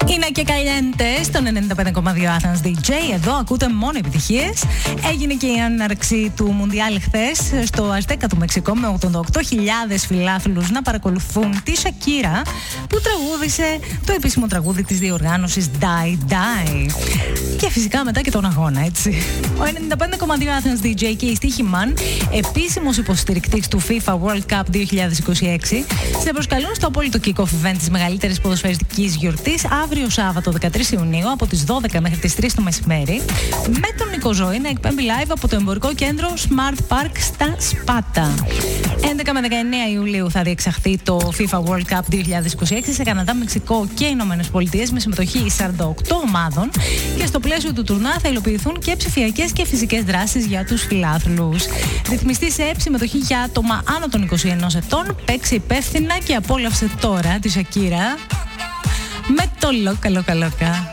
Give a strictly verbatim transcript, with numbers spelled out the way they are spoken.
Είναι και Καλιέντε στον ενενήντα πέντε κόμμα δύο Athens ντι τζέι. Εδώ ακούτε μόνο επιτυχίες. Έγινε και η έναρξη του Μουντιάλ χθες στο Αζτέκα του Μεξικό με ογδόντα οκτώ χιλιάδες φιλάθλους να παρακολουθούν τη Σακύρα που τραγούδισε το επίσημο τραγούδι της διοργάνωσης Die Die. Και φυσικά μετά και τον αγώνα, έτσι. Ο ενενήντα πέντε κόμμα δύο Athens ντι τζέι και η Στοίχημαν, επίσημος υποστηρικτής του FIFA World Cup δύο χιλιάδες είκοσι έξι, σε προσκαλούν στο απόλυτο kick-off event της μεγαλύτερης ποδοσφαιριστικής γιορτής αύριο Σάββατο δεκατρείς Ιουνίου από τις δώδεκα μέχρι τις τρεις το μεσημέρι, με τον Νίκο Ζωή να εκπέμπει live από το εμπορικό κέντρο Smart Park στα Σπάτα. έντεκα με δεκαεννέα Ιουλίου θα διεξαχθεί το FIFA World Cup δύο χιλιάδες είκοσι έξι σε Καναδά, Μεξικό και Ηνωμένες Πολιτείες με συμμετοχή σαράντα οκτώ ομάδων, και στο πλαίσιο του τουρνά θα υλοποιηθούν και ψηφιακές και φυσικές δράσεις για τους φιλάθλους. Ρυθμιστή σε συμμετοχή για άτομα άνω των είκοσι ενός ετών. Παίξε υπεύθυνα και απόλαυσε τώρα τη Σακύρα με το Λόκα Λόκα Λόκα.